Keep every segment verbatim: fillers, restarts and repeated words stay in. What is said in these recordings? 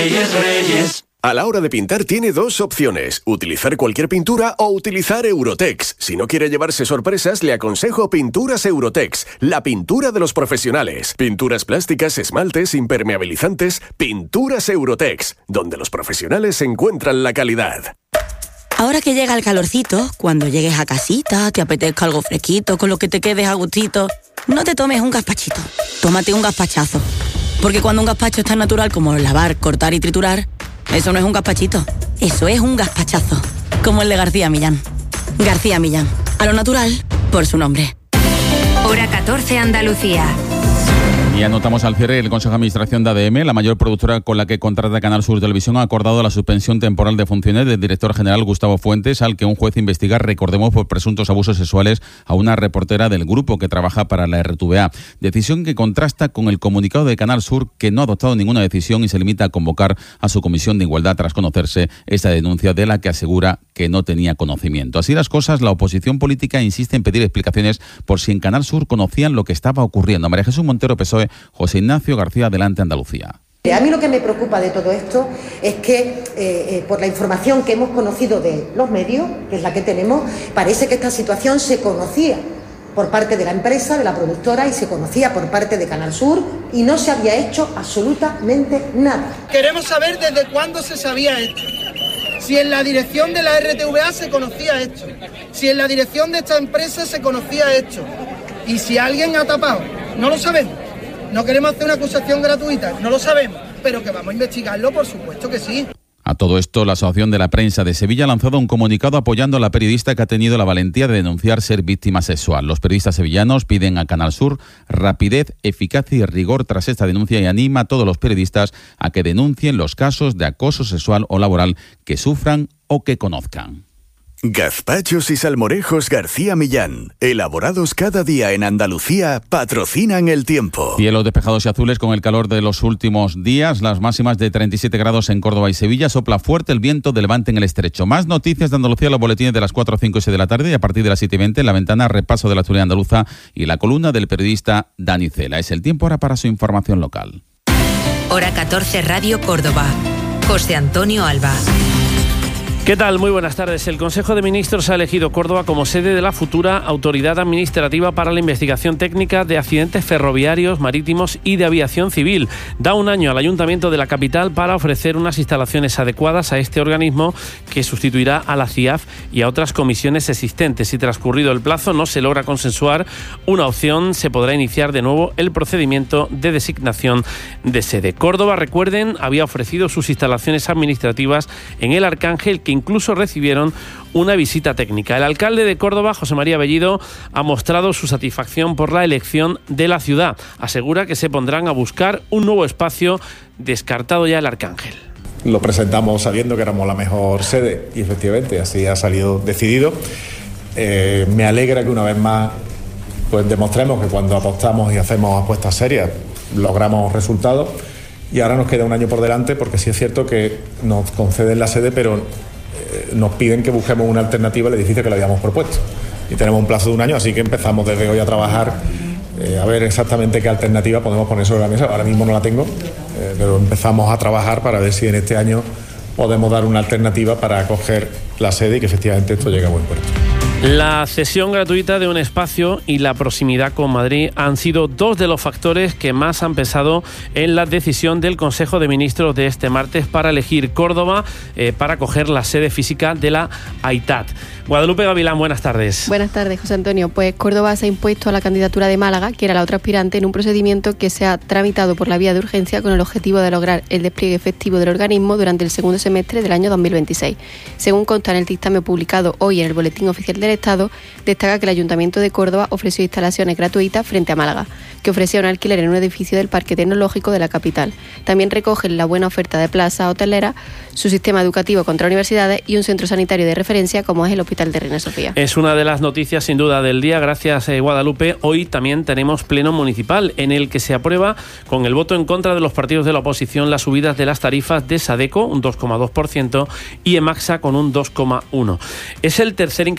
Reyes, Reyes. A la hora de pintar tiene dos opciones, utilizar cualquier pintura o utilizar Eurotex. Si no quiere llevarse sorpresas, le aconsejo Pinturas Eurotex, la pintura de los profesionales. Pinturas plásticas, esmaltes, impermeabilizantes, Pinturas Eurotex, donde los profesionales encuentran la calidad. Ahora que llega el calorcito, cuando llegues a casita, te apetezca algo fresquito, con lo que te quedes a gustito, no te tomes un gazpachito, tómate un gazpachazo. Porque cuando un gazpacho es tan natural como lavar, cortar y triturar, eso no es un gazpachito, eso es un gazpachazo, como el de García Millán. García Millán, a lo natural, por su nombre. Hora catorce, Andalucía. Y anotamos al cierre el Consejo de Administración de A D M, la mayor productora con la que contrata Canal Sur Televisión, ha acordado la suspensión temporal de funciones del director general Gustavo Fuentes, al que un juez investiga, recordemos, por presuntos abusos sexuales a una reportera del grupo que trabaja para la R T V A. Decisión que contrasta con el comunicado de Canal Sur, que no ha adoptado ninguna decisión y se limita a convocar a su comisión de igualdad tras conocerse esta denuncia, de la que asegura que no tenía conocimiento. Así las cosas, la oposición política insiste en pedir explicaciones por si en Canal Sur conocían lo que estaba ocurriendo. María Jesús Montero, P S O E, José Ignacio García, Adelante Andalucía. A mí lo que me preocupa de todo esto es que, eh, eh, por la información que hemos conocido de los medios, que es la que tenemos, parece que esta situación se conocía por parte de la empresa, de la productora, y se conocía por parte de Canal Sur, y no se había hecho absolutamente nada. Queremos saber desde cuándo se sabía esto. Si en la dirección de la R T V A se conocía esto, si en la dirección de esta empresa se conocía esto, y si alguien ha tapado, no lo sabemos. No queremos hacer una acusación gratuita, no lo sabemos, pero que vamos a investigarlo, por supuesto que sí. A todo esto, la Asociación de la Prensa de Sevilla ha lanzado un comunicado apoyando a la periodista que ha tenido la valentía de denunciar ser víctima sexual. Los periodistas sevillanos piden a Canal Sur rapidez, eficacia y rigor tras esta denuncia y anima a todos los periodistas a que denuncien los casos de acoso sexual o laboral que sufran o que conozcan. Gazpachos y salmorejos García Millán, elaborados cada día en Andalucía, patrocinan el tiempo. Cielos despejados y azules con el calor de los últimos días, las máximas de treinta y siete grados en Córdoba y Sevilla, sopla fuerte el viento de levante en el estrecho. Más noticias de Andalucía, los boletines de las cuatro, cinco y seis de la tarde, y a partir de las siete y veinte en la ventana, repaso de la actualidad andaluza y la columna del periodista Dani Cela. Es el tiempo ahora para su información local. Hora catorce, Radio Córdoba. José Antonio Alba. ¿Qué tal? Muy buenas tardes. El Consejo de Ministros ha elegido Córdoba como sede de la futura Autoridad Administrativa para la Investigación Técnica de Accidentes Ferroviarios, Marítimos y de Aviación Civil. Da un año al Ayuntamiento de la capital para ofrecer unas instalaciones adecuadas a este organismo, que sustituirá a la C I A F y a otras comisiones existentes. Si transcurrido el plazo no se logra consensuar una opción, se podrá iniciar de nuevo el procedimiento de designación de sede. Córdoba, recuerden, había ofrecido sus instalaciones administrativas en el Arcángel, que incluso recibieron una visita técnica. El alcalde de Córdoba, José María Bellido, ha mostrado su satisfacción por la elección de la ciudad. Asegura que se pondrán a buscar un nuevo espacio, descartado ya el Arcángel. Lo presentamos sabiendo que éramos la mejor sede y efectivamente así ha salido decidido. Eh, me alegra que una vez más pues demostremos que cuando apostamos y hacemos apuestas serias logramos resultados, y ahora nos queda un año por delante, porque sí es cierto que nos conceden la sede, pero nos piden que busquemos una alternativa al edificio que le habíamos propuesto, y tenemos un plazo de un año, así que empezamos desde hoy a trabajar eh, a ver exactamente qué alternativa podemos poner sobre la mesa. Ahora mismo no la tengo, eh, pero empezamos a trabajar para ver si en este año podemos dar una alternativa para acoger la sede y que efectivamente esto llegue a buen puerto. La cesión gratuita de un espacio y la proximidad con Madrid han sido dos de los factores que más han pesado en la decisión del Consejo de Ministros de este martes para elegir Córdoba eh, para acoger la sede física de la AITAT. Guadalupe Gavilán, buenas tardes. Buenas tardes, José Antonio. Pues Córdoba se ha impuesto a la candidatura de Málaga, que era la otra aspirante, en un procedimiento que se ha tramitado por la vía de urgencia con el objetivo de lograr el despliegue efectivo del organismo durante el segundo semestre del año dos mil veintiséis. Según consta en el dictamen publicado hoy en el Boletín Oficial del Estado, destaca que el Ayuntamiento de Córdoba ofreció instalaciones gratuitas frente a Málaga, que ofrecía un alquiler en un edificio del Parque Tecnológico de la capital. También recogen la buena oferta de plazas hoteleras, su sistema educativo contra universidades y un centro sanitario de referencia como es el Hospital de Reina Sofía. Es una de las noticias sin duda del día. Gracias, eh, Guadalupe. Hoy también tenemos pleno municipal en el que se aprueba con el voto en contra de los partidos de la oposición las subidas de las tarifas de Sadeco, un dos coma dos por ciento, y Emaxa con un dos coma uno por ciento. Es el tercer incremento de las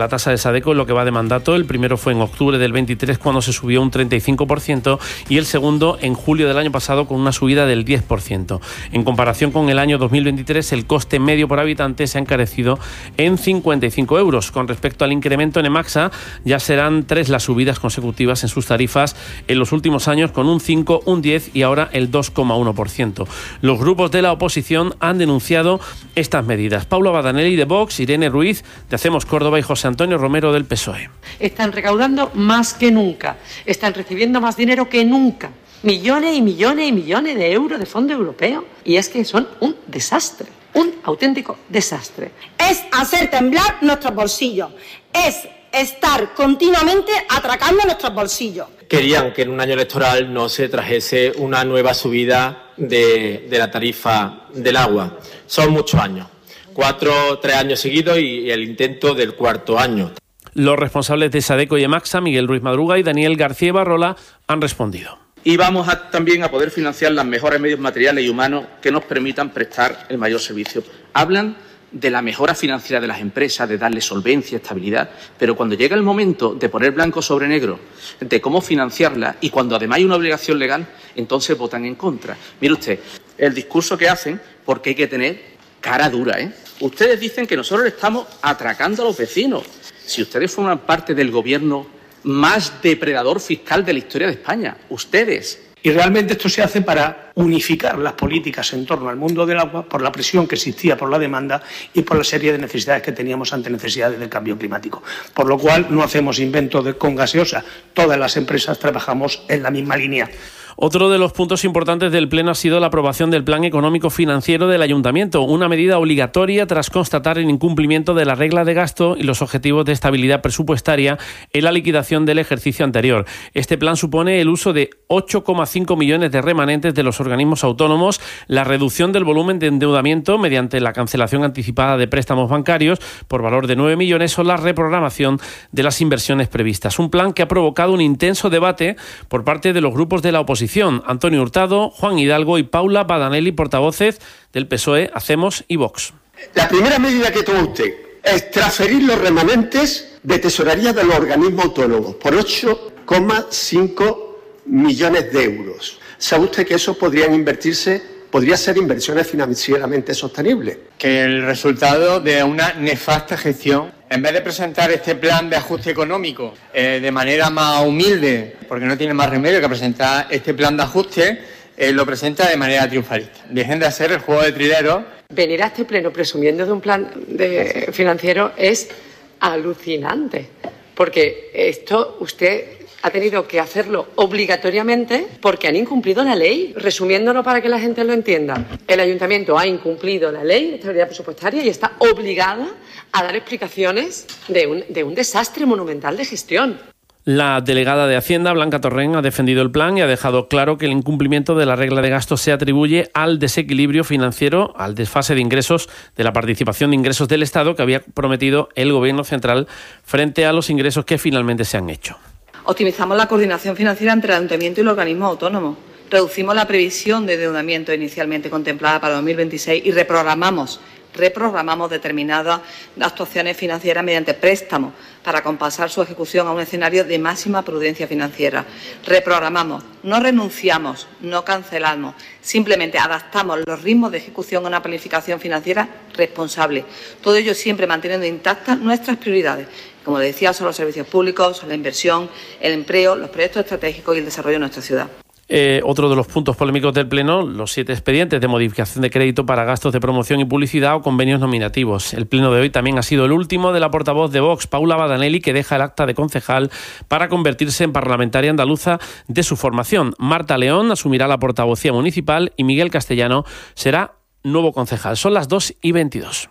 la tasa de Sadeco en lo que va de mandato. El primero fue en octubre del veintitrés, cuando se subió un treinta y cinco por ciento, y el segundo en julio del año pasado, con una subida del diez por ciento. En comparación con el año dos mil veintitrés, el coste medio por habitante se ha encarecido en cincuenta y cinco euros. Con respecto al incremento en Emaxa, ya serán tres las subidas consecutivas en sus tarifas en los últimos años, con un cinco, un diez y ahora el dos coma uno por ciento. Los grupos de la oposición han denunciado estas medidas. Paula Badanelli de Vox, Irene Ruiz de Hacemos Córdoba y José Antonio Romero del P S O E. Están recaudando más que nunca, están recibiendo más dinero que nunca. Millones y millones y millones de euros de fondos europeos. Y es que son un desastre, un auténtico desastre. Es hacer temblar nuestros bolsillos, es estar continuamente atracando nuestros bolsillos. Querían que en un año electoral no se trajese una nueva subida de, de la tarifa del agua. Son muchos años, cuatro, tres años seguidos y el intento del cuarto año. Los responsables de Sadeco y Emaxa, Miguel Ruiz Madruga y Daniel García Barrola, han respondido. Y vamos a, también a poder financiar los mejores medios materiales y humanos que nos permitan prestar el mayor servicio. Hablan de la mejora financiera de las empresas, de darle solvencia, estabilidad, pero cuando llega el momento de poner blanco sobre negro de cómo financiarla y cuando además hay una obligación legal, entonces votan en contra. Mire usted, el discurso que hacen, porque hay que tener cara dura, ¿eh? Ustedes dicen que nosotros le estamos atracando a los vecinos. Si ustedes forman parte del gobierno más depredador fiscal de la historia de España, ustedes. Y realmente esto se hace para unificar las políticas en torno al mundo del agua por la presión que existía por la demanda y por la serie de necesidades que teníamos ante necesidades del cambio climático. Por lo cual no hacemos invento de, con gaseosa. Todas las empresas trabajamos en la misma línea. Otro de los puntos importantes del Pleno ha sido la aprobación del Plan Económico Financiero del Ayuntamiento, una medida obligatoria tras constatar el incumplimiento de la regla de gasto y los objetivos de estabilidad presupuestaria en la liquidación del ejercicio anterior. Este plan supone el uso de ocho coma cinco millones de remanentes de los organismos autónomos, la reducción del volumen de endeudamiento mediante la cancelación anticipada de préstamos bancarios por valor de nueve millones o la reprogramación de las inversiones previstas. Un plan que ha provocado un intenso debate por parte de los grupos de la oposición. Antonio Hurtado, Juan Hidalgo y Paula Badanelli, portavoces del P S O E, Hacemos y Vox. La primera medida que toma usted es transferir los remanentes de tesorería de los organismos autónomos por ocho coma cinco millones de euros. ¿Sabe usted que eso podrían invertirse, podría ser inversiones financieramente sostenibles? Que el resultado de una nefasta gestión, en vez de presentar este plan de ajuste económico eh, de manera más humilde, porque no tiene más remedio que presentar este plan de ajuste, eh, lo presenta de manera triunfalista. Dejen de hacer el juego de trileros. Venir a este pleno presumiendo de un plan de financiero es alucinante, porque esto usted ha tenido que hacerlo obligatoriamente porque han incumplido la ley. Resumiéndolo para que la gente lo entienda, el ayuntamiento ha incumplido la ley de estabilidad presupuestaria y está obligada a dar explicaciones de un, de un desastre monumental de gestión. La delegada de Hacienda, Blanca Torrent, ha defendido el plan y ha dejado claro que el incumplimiento de la regla de gasto se atribuye al desequilibrio financiero, al desfase de ingresos de la participación de ingresos del Estado que había prometido el Gobierno central frente a los ingresos que finalmente se han hecho. Optimizamos la coordinación financiera entre el Ayuntamiento y los organismos autónomos. Reducimos la previsión de endeudamiento inicialmente contemplada para dos mil veintiséis y reprogramamos reprogramamos determinadas actuaciones financieras mediante préstamos para compensar su ejecución a un escenario de máxima prudencia financiera. Reprogramamos, no renunciamos, no cancelamos, simplemente adaptamos los ritmos de ejecución a una planificación financiera responsable. Todo ello siempre manteniendo intactas nuestras prioridades. Como les decía, son los servicios públicos, son la inversión, el empleo, los proyectos estratégicos y el desarrollo de nuestra ciudad. Eh, otro de los puntos polémicos del Pleno, los siete expedientes de modificación de crédito para gastos de promoción y publicidad o convenios nominativos. El Pleno de hoy también ha sido el último de la portavoz de Vox, Paula Badanelli, que deja el acta de concejal para convertirse en parlamentaria andaluza de su formación. Marta León asumirá la portavocía municipal y Miguel Castellano será nuevo concejal. Son las dos y veintidós.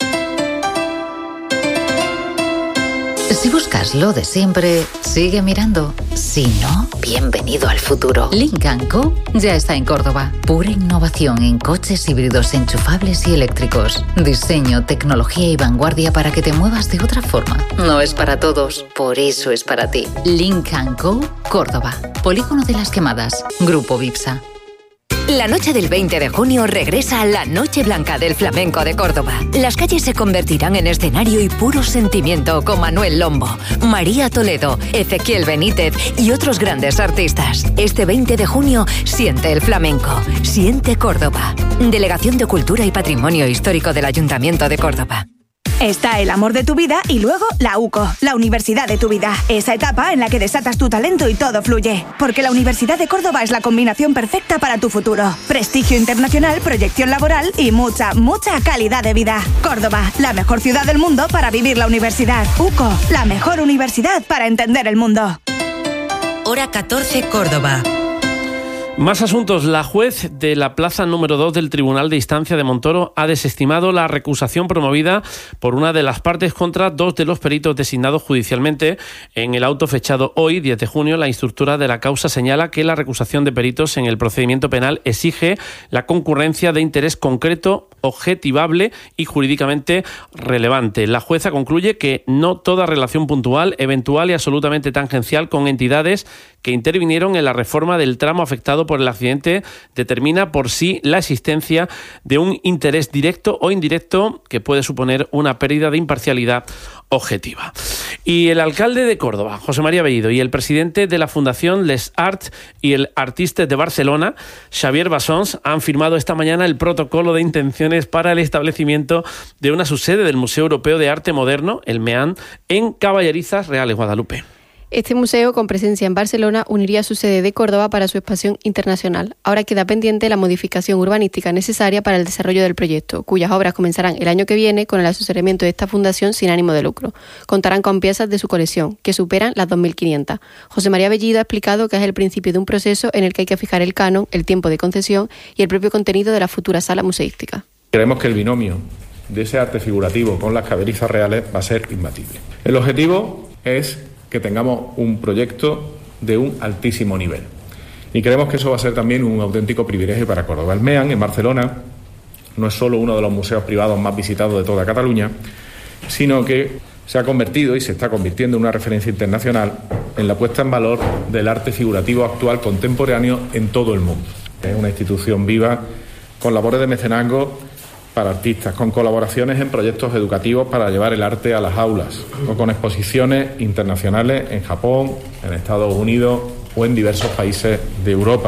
Si buscas lo de siempre, sigue mirando. Si no, bienvenido al futuro. Lynk and Co ya está en Córdoba. Pura innovación en coches híbridos enchufables y eléctricos. Diseño, tecnología y vanguardia para que te muevas de otra forma. No es para todos, por eso es para ti. Lynk and Co Córdoba. Polígono de las Quemadas. Grupo Vipsa. La noche del veinte de junio regresa a la Noche Blanca del Flamenco de Córdoba. Las calles se convertirán en escenario y puro sentimiento con Manuel Lombo, María Toledo, Ezequiel Benítez y otros grandes artistas. Este veinte de junio siente el flamenco, siente Córdoba. Delegación de Cultura y Patrimonio Histórico del Ayuntamiento de Córdoba. Está el amor de tu vida y luego la U C O, la universidad de tu vida. Esa etapa en la que desatas tu talento y todo fluye. Porque la Universidad de Córdoba es la combinación perfecta para tu futuro. Prestigio internacional, proyección laboral y mucha, mucha calidad de vida. Córdoba, la mejor ciudad del mundo para vivir la universidad. U C O, la mejor universidad para entender el mundo. Hora catorce, Córdoba. Más asuntos. La juez de la plaza número dos del Tribunal de Instancia de Montoro ha desestimado la recusación promovida por una de las partes contra dos de los peritos designados judicialmente. En el auto fechado hoy, diez de junio, la instructora de la causa señala que la recusación de peritos en el procedimiento penal exige la concurrencia de interés concreto, objetivable y jurídicamente relevante. La jueza concluye que no toda relación puntual, eventual y absolutamente tangencial con entidades que intervinieron en la reforma del tramo afectado por el accidente determina por sí la existencia de un interés directo o indirecto que puede suponer una pérdida de imparcialidad objetiva. Y el alcalde de Córdoba, José María Bellido, y el presidente de la Fundación Les Arts y el Artistes de Barcelona, Xavier Bassons, han firmado esta mañana el protocolo de intenciones para el establecimiento de una subsede del Museo Europeo de Arte Moderno, el MEAN, en Caballerizas, Reales, Guadalupe. Este museo, con presencia en Barcelona, uniría su sede de Córdoba para su expansión internacional. Ahora queda pendiente la modificación urbanística necesaria para el desarrollo del proyecto, cuyas obras comenzarán el año que viene con el asesoramiento de esta fundación sin ánimo de lucro. Contarán con piezas de su colección, que superan las dos mil quinientas. José María Bellido ha explicado que es el principio de un proceso en el que hay que fijar el canon, el tiempo de concesión y el propio contenido de la futura sala museística. Creemos que el binomio de ese arte figurativo con las caballerizas reales va a ser imbatible. El objetivo es que tengamos un proyecto de un altísimo nivel. Y creemos que eso va a ser también un auténtico privilegio para Córdoba. El MEAN, en Barcelona, no es solo uno de los museos privados más visitados de toda Cataluña, sino que se ha convertido y se está convirtiendo en una referencia internacional en la puesta en valor del arte figurativo actual contemporáneo en todo el mundo. Es una institución viva con labores de mecenazgo para artistas, con colaboraciones en proyectos educativos para llevar el arte a las aulas, o con exposiciones internacionales en Japón, en Estados Unidos o en diversos países de Europa.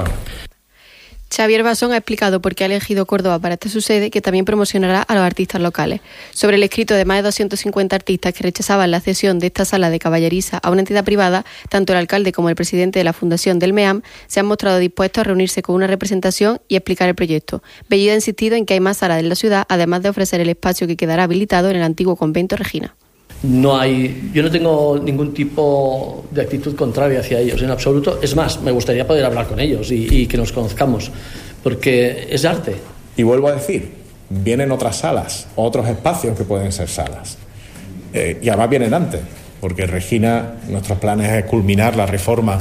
Xavier Bassons ha explicado por qué ha elegido Córdoba para esta su sede, que también promocionará a los artistas locales. Sobre el escrito de más de doscientos cincuenta artistas que rechazaban la cesión de esta sala de caballeriza a una entidad privada, tanto el alcalde como el presidente de la Fundación del MEAM se han mostrado dispuestos a reunirse con una representación y explicar el proyecto. Bellido ha insistido en que hay más salas en la ciudad, además de ofrecer el espacio que quedará habilitado en el antiguo convento Regina. No hay, yo no tengo ningún tipo de actitud contraria hacia ellos, en absoluto. Es más, me gustaría poder hablar con ellos y, y que nos conozcamos, porque es arte. Y vuelvo a decir, vienen otras salas, otros espacios que pueden ser salas. Eh, y además vienen antes, porque Regina, nuestros planes es culminar la reforma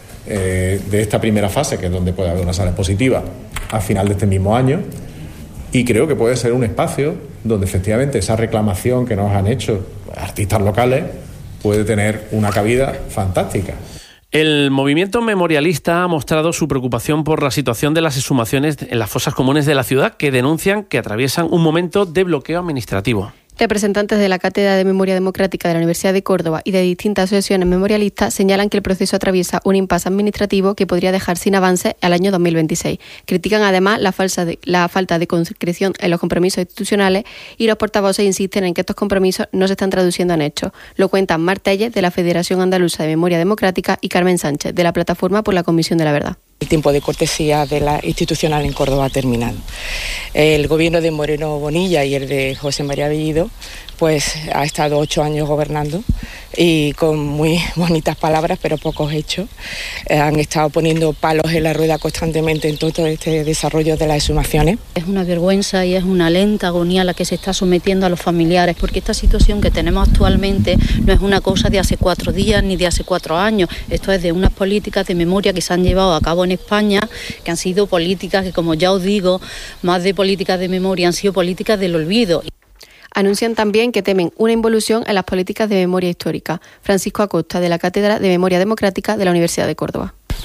eh, de esta primera fase, que es donde puede haber una sala expositiva, a final de este mismo año. Y creo que puede ser un espacio donde efectivamente esa reclamación que nos han hecho artistas locales puede tener una cabida fantástica. El movimiento memorialista ha mostrado su preocupación por la situación de las exhumaciones en las fosas comunes de la ciudad, que denuncian que atraviesan un momento de bloqueo administrativo. Representantes de la Cátedra de Memoria Democrática de la Universidad de Córdoba y de distintas asociaciones memorialistas señalan que el proceso atraviesa un impasse administrativo que podría dejar sin avance al año dos mil veintiséis. Critican además la, falsa de, la falta de concreción en los compromisos institucionales y los portavoces insisten en que estos compromisos no se están traduciendo en hechos. Lo cuentan Mar Telles, de la Federación Andaluza de Memoria Democrática, y Carmen Sánchez, de la Plataforma por la Comisión de la Verdad. El tiempo de cortesía de la institucional en Córdoba ha terminado. El gobierno de Moreno Bonilla y el de José María Bellido pues ha estado ocho años gobernando y con muy bonitas palabras pero pocos hechos. Eh, han estado poniendo palos en la rueda constantemente en todo este desarrollo de las exhumaciones. Es una vergüenza y es una lenta agonía a la que se está sometiendo a los familiares, porque esta situación que tenemos actualmente no es una cosa de hace cuatro días ni de hace cuatro años. Esto es de unas políticas de memoria que se han llevado a cabo en España, que han sido políticas que, como ya os digo, más de políticas de memoria han sido políticas del olvido. Anuncian también que temen una involución en las políticas de memoria histórica. Francisco Acosta, de la Cátedra de Memoria Democrática de la Universidad de Córdoba.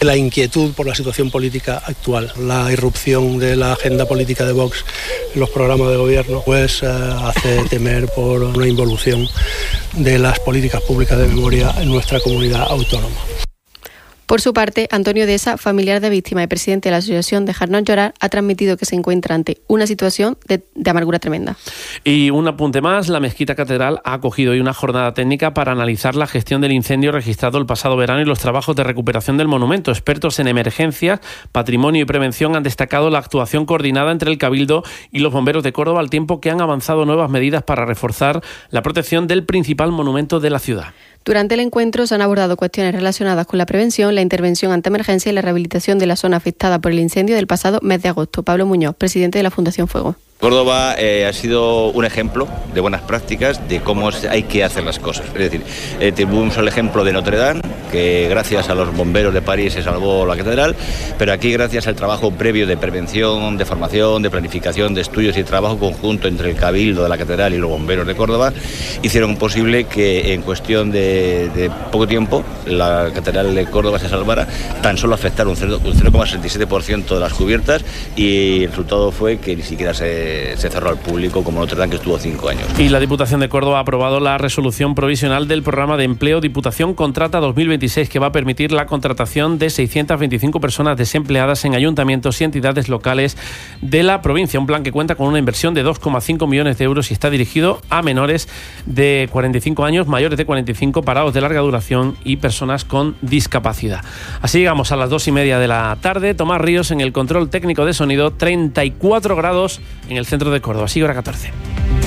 La inquietud por la situación política actual, la irrupción de la agenda política de Vox en los programas de gobierno, pues eh, hace temer por una involución de las políticas públicas de memoria en nuestra comunidad autónoma. Por su parte, Antonio Deza, familiar de víctima y presidente de la asociación Dejarnos Llorar, ha transmitido que se encuentra ante una situación de, de amargura tremenda. Y un apunte más, la Mezquita Catedral ha acogido hoy una jornada técnica para analizar la gestión del incendio registrado el pasado verano y los trabajos de recuperación del monumento. Expertos en emergencias, patrimonio y prevención han destacado la actuación coordinada entre el Cabildo y los bomberos de Córdoba, al tiempo que han avanzado nuevas medidas para reforzar la protección del principal monumento de la ciudad. Durante el encuentro se han abordado cuestiones relacionadas con la prevención, la intervención ante emergencia y la rehabilitación de la zona afectada por el incendio del pasado mes de agosto. Pablo Muñoz, presidente de la Fundación Fuego. Córdoba eh, ha sido un ejemplo de buenas prácticas de cómo hay que hacer las cosas. Es decir, eh, tuvimos el ejemplo de Notre Dame, que gracias a los bomberos de París se salvó la catedral, pero aquí gracias al trabajo previo de prevención, de formación, de planificación, de estudios y trabajo conjunto entre el Cabildo de la catedral y los bomberos de Córdoba, hicieron posible que en cuestión de, de poco tiempo la catedral de Córdoba se salvara, tan solo afectar un cero coma sesenta y siete por ciento de las cubiertas, y el resultado fue que ni siquiera se se cerró al público como Notre Dame, que estuvo cinco años. Y la Diputación de Córdoba ha aprobado la resolución provisional del programa de empleo Diputación Contrata dos mil veintiséis, que va a permitir la contratación de seiscientas veinticinco personas desempleadas en ayuntamientos y entidades locales de la provincia. Un plan que cuenta con una inversión de dos coma cinco millones de euros y está dirigido a menores de cuarenta y cinco años, mayores de cuarenta y cinco, parados de larga duración y personas con discapacidad. Así llegamos a las dos y media de la tarde. Tomás Ríos en el control técnico de sonido, treinta y cuatro grados en el centro de Córdoba. Sigue hora catorce.